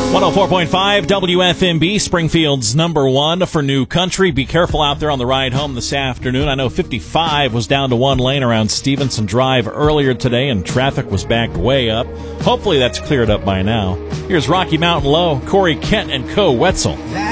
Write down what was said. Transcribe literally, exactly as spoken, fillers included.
one oh four point five W F M B, Springfield's number one for New Country. Be careful out there on the ride home this afternoon. I know fifty-five was down to one lane around Stevenson Drive earlier today, and traffic was backed way up. Hopefully that's cleared up by now. Here's Rocky Mountain Low, Corey Kent and Co. Wetzel.